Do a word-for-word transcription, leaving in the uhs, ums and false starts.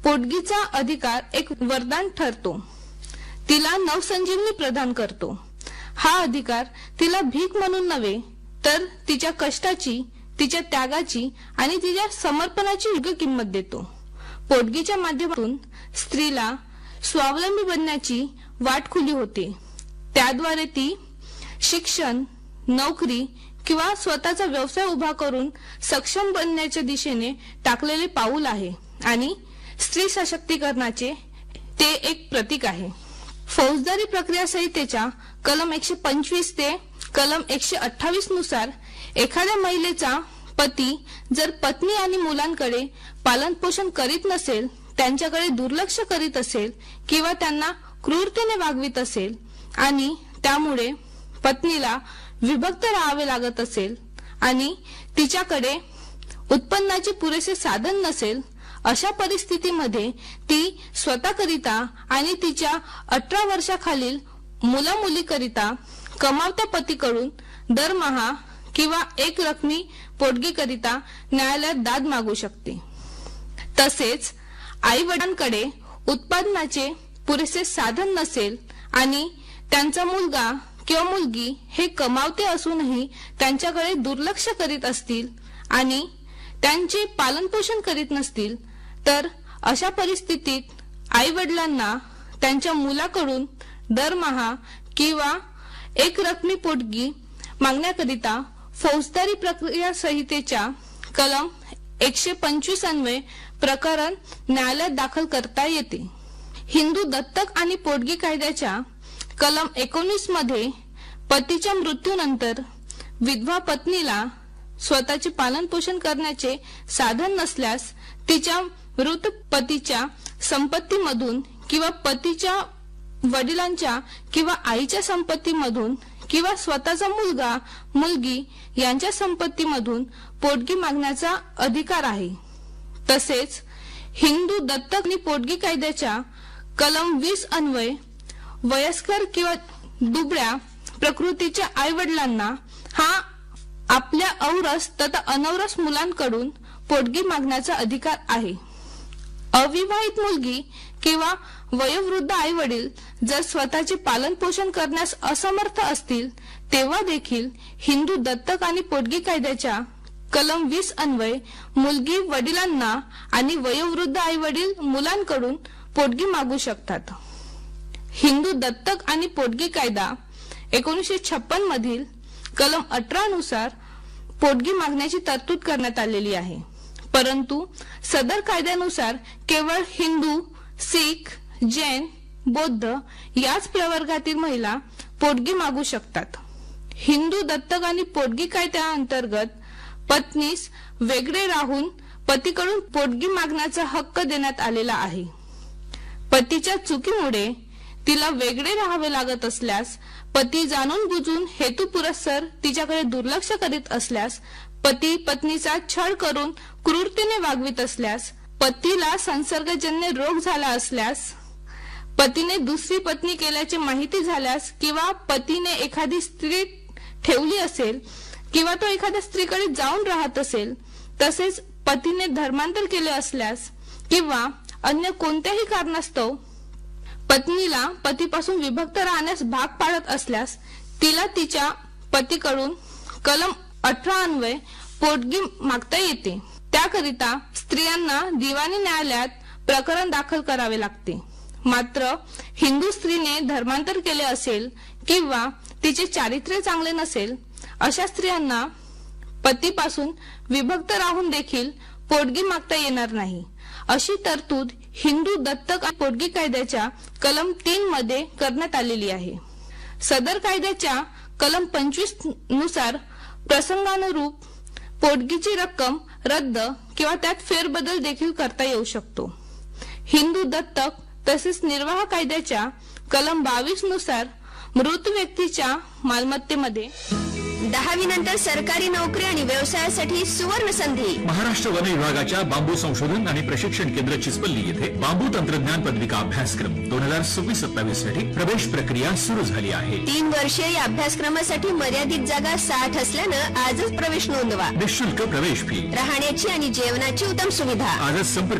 पोटगीचा अधिकार एक वरदान ठरतो, तिला नवसंजीवनी प्रदान करतो। हा अधिकार तिला भीक म्हणून नव्हे तर तिच्या कष्टाची, तिच्या त्यागाची आणि तिच्या समर्पणाची योग्य किंमत देतो। पोटगीच्या माध्यमातून स्त्रीला स्वावलंबी बनण्याची वाट खुली होते। त्याद्वारे ती शिक्षण, नोकरी किंवा स्वतःचा व्यवसाय उभा करून सक्षम बनण्याच्या दिशेने टाकलेले पाऊल आहे आणि स्त्री सशक्तीकरणाचे ते एक प्रतीक आहे। फौजदारी प्रक्रिया संहितेच्या कलम एकशे पंचवीस ते कलम एकशे अठ्ठावीस नुसार एखाद्या महिलेचा पती जर पत्नी आणि मुलांकडे पालनपोषण करीत नसेल, त्यांच्याकडे दुर्लक्ष करीत असेल किंवा त्यांना क्रूरतेने वागवित असेल आणि त्यामुळे पत्नीला विभक्त राहावे लागत असेल आणि तिच्याकडे उत्पन्नाचे पुरेसे साधन नसेल, अशा परिस्थितीमध्ये ती स्वतःकरिता आणि तिच्या अठरा वर्षाखालील मुलामुलीकरिता कमावत्या पतीकडून दरमहा किंवा एक रकमी पोटगीकरिता न्यायालयात दाद मागू शकते। तसेच आई वडिलांकडे उत्पन्नाचे पुरेसे साधन नसेल आणि त्यांचा मुलगा किंवा मुलगी हे कमावते असूनही त्यांच्याकडे दुर्लक्ष करीत असतील आणि त्यांचे पालनपोषण करीत नसतील, तर अशा परिस्थितीत आई वडिलांना त्यांच्या मुलाकडून दरमहा किंवा एक रकमी पोटगी मागण्याकरिता फौजदारी प्रक्रिया संहितेच्या कलम एकशे पंचवीस अन्वये प्रकरण न्यायालयात दाखल करता येते। हिंदू दत्तक आणि पोटगी कायद्याच्या कलम एकोणीस मध्ये पतीच्या मृत्यूनंतर विधवा पत्नीला स्वतःचे पालनपोषण करण्याचे साधन नसल्यास तिच्या मृत पतीच्या संपत्तीमधून किंवा पतीच्या वडिलांच्या किंवा आईच्या संपत्तीमधून किंवा स्वतःचा मुलगा मुलगी यांच्या संपत्तीमधून पोटगी मागण्याचा अधिकार आहे। तसेच हिंदू दत्तक आणि पोटगी कायद्याच्या कलम वीस अन्वये वयस्कर किंवा दुबळ्या प्रकृतीच्या आई वडिलांना हा आपल्या औरस तथा अनौरस मुलांकडून पोटगी मागण्याचा अधिकार आहे। अविवाहित मुलगी किंवा वयोवृद्ध आई वडील जर स्वतःचे पालन पोषण करण्यास असमर्थ असतील, तेव्हा देखील हिंदू दत्तक आणि पोटगी कायद्याच्या कलम वीस अन्वये मुलगी वडिलांना आणि वयोवृद्ध आई वडील मुलांकडून पोटगी मागू शकतात। हिंदू दत्तक आणि पोटगी कायदा एकोणीसशे छप्पन मधील कलम अठरा नुसार पोटगी मागण्याची तरतूद करण्यात आलेली आहे, परंतु सदर कायद्यानुसार केवळ हिंदू, सिख, जैन, बौद्ध याच प्रवर्गातील महिला पोटगी मागू शकतात। हिंदू दत्तक आणि पोटगी कायद्याअंतर्गत पत्नीस वेगळे राहून पतीकडून पोटगी मागण्याचा हक्क देण्यात आलेला आहे। पतीच्या चुकीमुळे तिला वेगळे राहावे लागत असल्यास, पती जाणून बुजून हेतुपुरस्सर तिच्याकडे दुर्लक्ष करीत असल्यास, पती पत्नीचा छळ करून क्रूरतेने वागवित असल्यास, पतीला संसर्गजन्य रोग झाला असल्यास, पतीने दुसरी पत्नी केल्याची माहिती झाल्यास किंवा पतीने एखादी स्त्री ठेवली असेल किंवा तो एखाद्या स्त्रीकडे जाऊन राहत असेल, तसेच पतीने धर्मांतर केले असल्यास किंवा अन्य कोणत्याही कारणास्तव पत्नीला पतीपासून विभक्त राहण्यास भाग पाडत असल्यास, तिला तिच्या पतीकडून कलम अठरा अन्वये पोटगी मागता येते। त्याकरिता स्त्रियांना दिवाणी न्यायालयात प्रकरण दाखल करावे लागते। मात्र हिंदू स्त्रीने धर्मांतर केले असेल किंवा तिचे चारित्र्य चांगले नसेल, अशा स्त्रियांना पतीपासून विभक्त राहून देखील पोटगी मागता येणार नाही, अशी तरतूद हिंदू दत्तक आणि पोटगी कायद्याच्या कलम तीन मध्ये करण्यात आलेली आहे। सदर कायद्याच्या कलम पंचवीस नुसार प्रसंगानुरूप पोटगीची रक्कम रद्द किंवा त्यात फेरबदल देखील करता येऊ शकतो। हिंदू दत्तक तसेच निर्वाह कायद्याच्या कलम बावीस नुसार मृत व्यक्तीच्या मालमत्तेमध्ये दहावी नंतर सरकारी नोकरी आणि व्यवसायासाठी सुवर्ण संधी। महाराष्ट्र वन विभागाच्या बांबू संशोधन आणि प्रशिक्षण केंद्र चिचपल्ली येथे बांबू तंत्रज्ञान पदविका अभ्यासक्रम दोन हजार सव्वीस सत्तावीस साठी प्रवेश प्रक्रिया सुरू झाली आहे। तीन वर्षे या अभ्यासक्रमासाठी मर्यादित जागा साठ असल्यानं आजच प्रवेश नोंदवा। निःशुल्क प्रवेश फी, राहण्याची आणि जेवणाची उत्तम सुविधा। आजच संपर्क